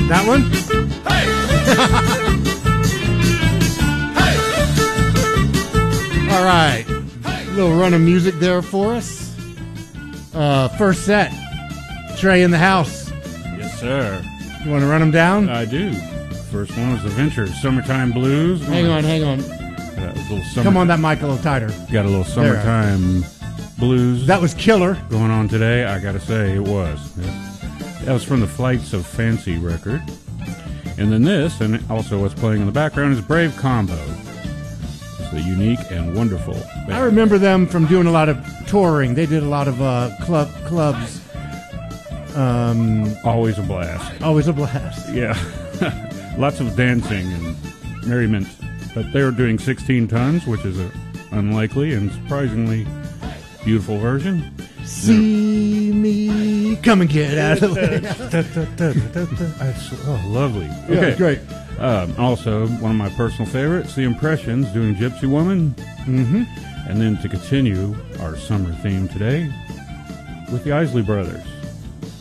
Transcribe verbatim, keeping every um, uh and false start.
That one? Hey! Hey! All right. A little run of music there for us. Uh, first set. Trey in the house. Yes, sir. You want to run them down? I do. First one was the Venture Summertime Blues. Hang on, hang on. Got a little summer, Come on, that mic a little tighter. Got a little summertime blues. That was killer. Going on today, I gotta say, it was. Yeah. That was from the Flights of Fancy record. And then this, and also what's playing in the background, is Brave Combo. It's the unique and wonderful band. I remember them from doing a lot of touring. They did a lot of uh, club clubs. Um, Always a blast. Always a blast. Yeah. Lots of dancing and merriment. But they were doing sixteen tons, which is an unlikely and surprisingly beautiful version. See me come and get out of the way. Oh, lovely. Yeah, Okay, great. Um, also, one of my personal favorites, The Impressions, doing Gypsy Woman. Mm-hmm. And then to continue our summer theme today with the Isley Brothers.